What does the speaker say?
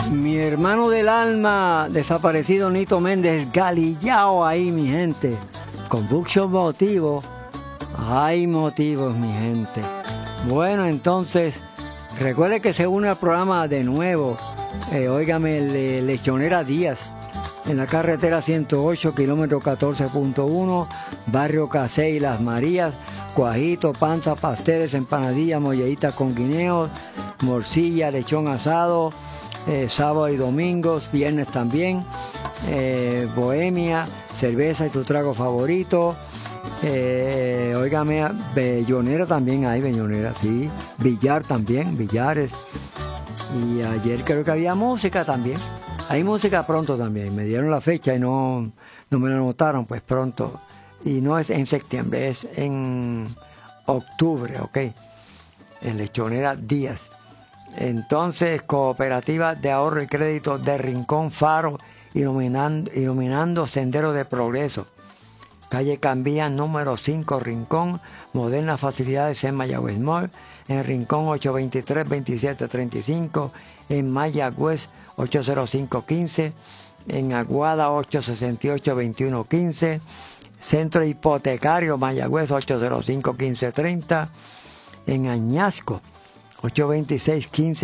Mi hermano del alma, desaparecido Nito Méndez, galillao ahí, mi gente. Con muchos motivos. Hay motivos, mi gente. Bueno, entonces, recuerde que se une al programa de nuevo. Óigame, Lechonera Díaz, en la carretera 108, kilómetro 14.1, barrio Casey, Las Marías, cuajito, panza, pasteles, empanadillas, molleditas con guineos, morcilla, lechón asado, sábado y domingos, viernes también, bohemia, cerveza y tu trago favorito. Óigame, bellonera también hay, bellonera, sí, billar también, billares. Y ayer creo que había música también. Hay música pronto también. Me dieron la fecha y no me la anotaron, pues pronto. Y no es en septiembre, es en octubre, ¿ok? En Lechonera Díaz. Entonces, Cooperativa de Ahorro y Crédito de Rincón Faro, iluminando Sendero de Progreso. Calle Cambía, número 5, Rincón. Modernas facilidades en Mayagüez Mall. En Rincón 823-2735. En Mayagüez 805-15. En Aguada 868-2115. Centro Hipotecario Mayagüez 805-1530. En Añasco 826-15.